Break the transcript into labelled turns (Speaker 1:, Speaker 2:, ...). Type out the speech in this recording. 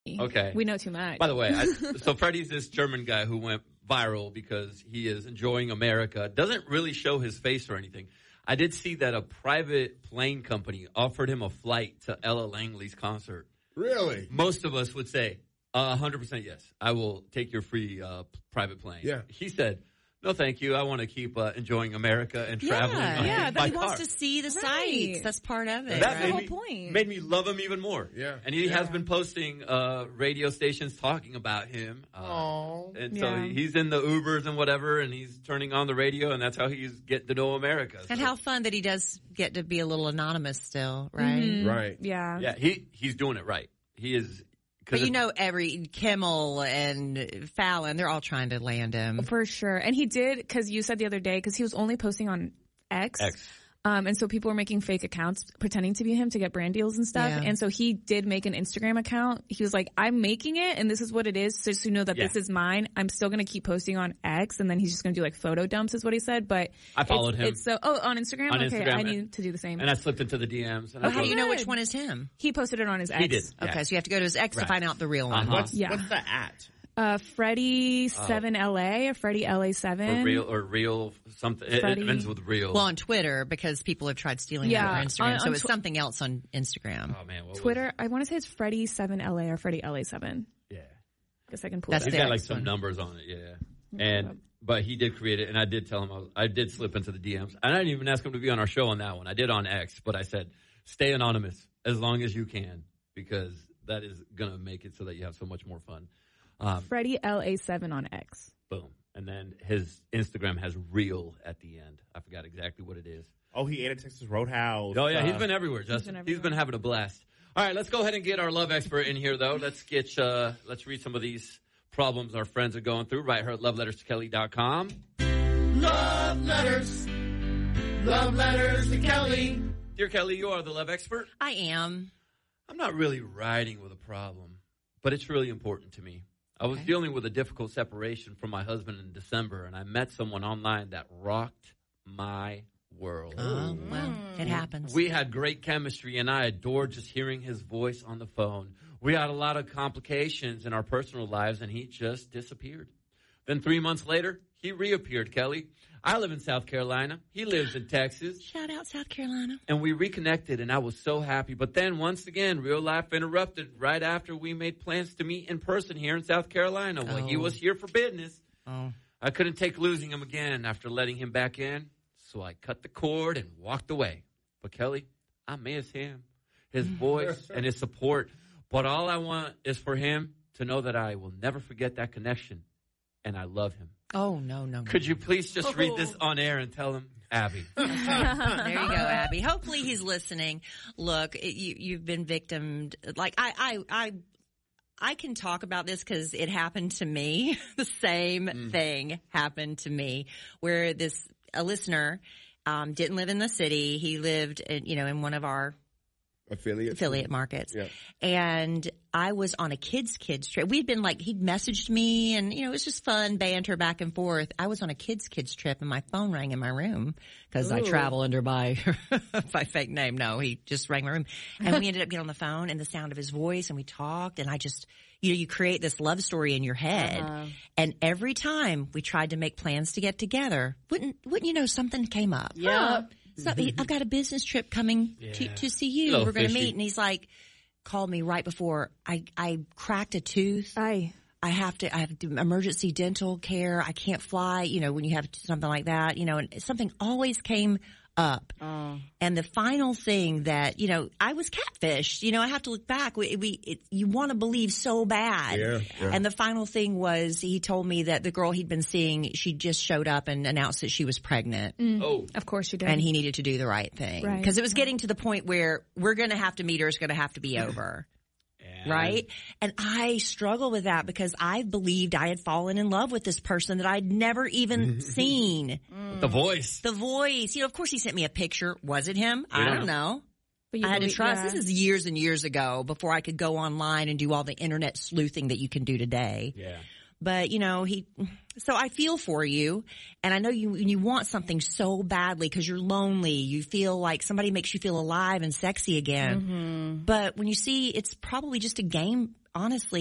Speaker 1: Okay.
Speaker 2: We know too much.
Speaker 1: By the way, so Freddie's this German guy who went viral because he is enjoying America. Doesn't really show his face or anything. I did see that a private plane company offered him a flight to Ella Langley's concert.
Speaker 3: Really?
Speaker 1: Most of us would say 100% yes. I will take your free private plane.
Speaker 3: Yeah.
Speaker 1: He said, no, thank you. I want to keep enjoying America and traveling by
Speaker 4: he
Speaker 1: car.
Speaker 4: wants to see the sights. That's part of it.
Speaker 1: That
Speaker 2: the whole point.
Speaker 1: Made me love him even more.
Speaker 3: Yeah.
Speaker 1: And he has been posting radio stations talking about him. And so he's in the Ubers and whatever, and he's turning on the radio, and that's how he's getting to know America.
Speaker 4: And how fun that he does get to be a little anonymous still, right?
Speaker 2: Mm-hmm.
Speaker 3: Right.
Speaker 2: Yeah.
Speaker 1: Yeah, he's doing it right. He is.
Speaker 4: But every Kimmel and Fallon, they're all trying to land him.
Speaker 2: For sure. And he did, because you said the other day, because he was only posting on X. And so people were making fake accounts pretending to be him to get brand deals and stuff.
Speaker 4: Yeah.
Speaker 2: And so he did make an Instagram account. He was like, I'm making it and this is what it is. So just to know that this is mine. I'm still going to keep posting on X. And then he's just going to do like photo dumps is what he said. But
Speaker 1: I followed him.
Speaker 2: On Instagram?
Speaker 1: On
Speaker 2: okay,
Speaker 1: Instagram,
Speaker 2: I need to do the same.
Speaker 1: And I slipped into the DMs. And
Speaker 4: How do you know which one is him?
Speaker 2: He posted it on his X.
Speaker 1: He did.
Speaker 4: Okay, so you have to go to his X to find out the real one.
Speaker 3: What's the at?
Speaker 2: Freddie 7 LA or Freddie LA 7.
Speaker 1: Or real something. It ends with real.
Speaker 4: Well, on Twitter, because people have tried stealing it on Instagram. So it's something else on Instagram.
Speaker 1: Oh, man.
Speaker 2: Twitter, I want to say it's Freddie 7 LA or Freddie LA 7.
Speaker 1: Yeah.
Speaker 2: I guess I can pull
Speaker 4: That's
Speaker 2: it
Speaker 1: He's
Speaker 2: up.
Speaker 1: got like some numbers on it, but he did create it, and I did tell him I did slip into the DMs. I didn't even ask him to be on our show on that one. I did on X, but I said, stay anonymous as long as you can, because that is going to make it so that you have so much more fun.
Speaker 2: Freddie LA7 on X.
Speaker 1: Boom. And then his Instagram has real at the end. I forgot exactly what it is.
Speaker 3: Oh, he ate at Texas Roadhouse.
Speaker 1: Oh, yeah, he's been everywhere, Justin. He's been having a blast. All right, let's go ahead and get our love expert in here, though. Let's read some of these problems our friends are going through right here at loveletterstokelly.com.
Speaker 5: Love letters. Love letters to Kelly.
Speaker 1: Dear Kelly, you are the love expert.
Speaker 4: I am.
Speaker 1: I'm not really riding with a problem, but it's really important to me. I was dealing with a difficult separation from my husband in December, and I met someone online that rocked my world.
Speaker 4: Oh, well, it happens.
Speaker 1: We had great chemistry, and I adored just hearing his voice on the phone. We had a lot of complications in our personal lives, and he just disappeared. Then 3 months later, he reappeared, Kelly. I live in South Carolina. He lives in Texas.
Speaker 4: Shout out South Carolina.
Speaker 1: And we reconnected, and I was so happy. But then, once again, real life interrupted right after we made plans to meet in person here in South Carolina. Well, he was here for business.
Speaker 4: Oh.
Speaker 1: I couldn't take losing him again after letting him back in, so I cut the cord and walked away. But, Kelly, I miss him, his voice, and his support. But all I want is for him to know that I will never forget that connection, and I love him.
Speaker 4: Oh, no.
Speaker 1: Could you please just read this on air and tell him, Abby?
Speaker 4: There you go, Abby. Hopefully he's listening. Look, you've been victimed. Like, I can talk about this because it happened to me. The same thing happened to me, where a listener didn't live in the city. He lived in one of our affiliate markets.
Speaker 3: Yeah.
Speaker 4: And I was on a kids trip. We'd been he'd messaged me and, it was just fun banter back and forth. I was on a kids trip and my phone rang in my room because I travel under my fake name. No, he just rang my room. And we ended up getting on the phone and the sound of his voice and we talked and I just, you create this love story in your head. And every time we tried to make plans to get together, wouldn't you know, something came up.
Speaker 2: Yep.
Speaker 4: So I've got a business trip coming to see you. We're going to meet. And he's like, called me right before I cracked a tooth. I have to do emergency dental care. I can't fly, when you have something like that, and something always came up. And the final thing that, I was catfished, I have to look back. You want to believe so bad.
Speaker 3: Yeah.
Speaker 4: And the final thing was he told me that the girl he'd been seeing, she just showed up and announced that she was pregnant.
Speaker 1: Oh,
Speaker 2: of course she did.
Speaker 4: And he needed to do the right thing.
Speaker 2: Right.
Speaker 4: Because it was getting to the point where we're going to have to meet her. It's going to have to be over. Right? And I struggle with that because I believed I had fallen in love with this person that I'd never even seen.
Speaker 1: The voice.
Speaker 4: The voice. Of course he sent me a picture. Was it him? I don't know.
Speaker 2: But
Speaker 4: I had to trust. This is years and years ago before I could go online and do all the internet sleuthing that you can do today.
Speaker 1: Yeah.
Speaker 4: But, so I feel for you. And I know you want something so badly because you're lonely. You feel like somebody makes you feel alive and sexy again. But when you see it's probably just a game honestly,